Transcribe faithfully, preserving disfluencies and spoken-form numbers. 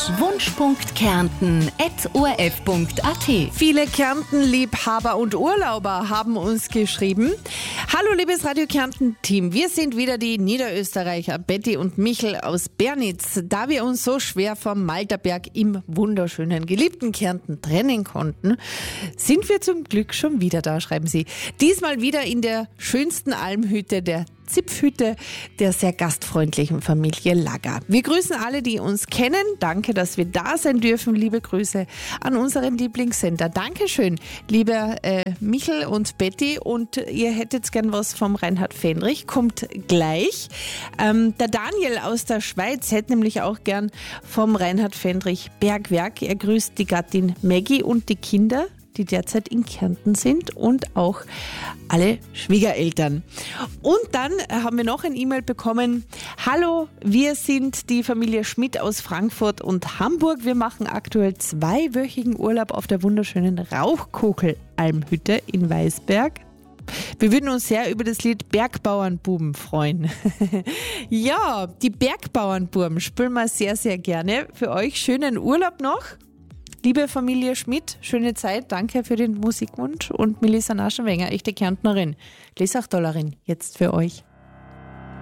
Wunschpunkt Kärnten at o r f punkt a t. Viele Kärnten-Liebhaber und Urlauber haben uns geschrieben. Hallo liebes Radio Kärnten-Team, wir sind wieder die Niederösterreicher Betty und Michel aus Bernitz. Da wir uns so schwer vom Malterberg im wunderschönen, geliebten Kärnten trennen konnten, sind wir zum Glück schon wieder da, schreiben sie. Diesmal wieder in der schönsten Almhütte der Zipfhütte der sehr gastfreundlichen Familie Lagger. Wir grüßen alle, die uns kennen. Danke, dass wir da sein dürfen. Liebe Grüße an unseren Lieblingssender. Dankeschön, lieber äh, Michel und Betty. Und ihr hättet gern was vom Reinhard Fendrich. Kommt gleich. Ähm, der Daniel aus der Schweiz hätte nämlich auch gern vom Reinhard Fendrich Bergwerk. Er grüßt die Gattin Maggie und die Kinder, die derzeit in Kärnten sind, und auch alle Schwiegereltern. Und dann haben wir noch ein E-Mail bekommen. Hallo, wir sind die Familie Schmidt aus Frankfurt und Hamburg. Wir machen aktuell zweiwöchigen Urlaub auf der wunderschönen Rauchkogel-Almhütte in Weißberg. Wir würden uns sehr über das Lied Bergbauernbuben freuen. Ja, die Bergbauernbuben spielen wir sehr, sehr gerne. Für euch schönen Urlaub noch. Liebe Familie Schmidt, schöne Zeit, danke für den Musikwunsch, und Melissa Naschenwenger, echte Kärntnerin, Lesachdollerin, jetzt für euch.